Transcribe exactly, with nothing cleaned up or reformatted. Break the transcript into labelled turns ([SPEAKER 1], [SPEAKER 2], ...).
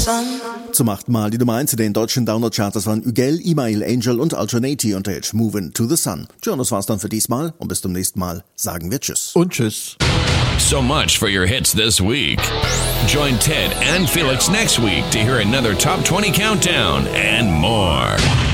[SPEAKER 1] Zum achten Mal die Nummer eins in den deutschen Download-Charts, das waren Ügel, Email, Angel und Alternati unter Hit Movin' to the Sun. Tja, das war's dann für diesmal und bis zum nächsten Mal sagen wir Tschüss.
[SPEAKER 2] Und Tschüss.
[SPEAKER 3] So much for your hits this week. Join Ted and Felix next week to hear another Top twenty Countdown and more.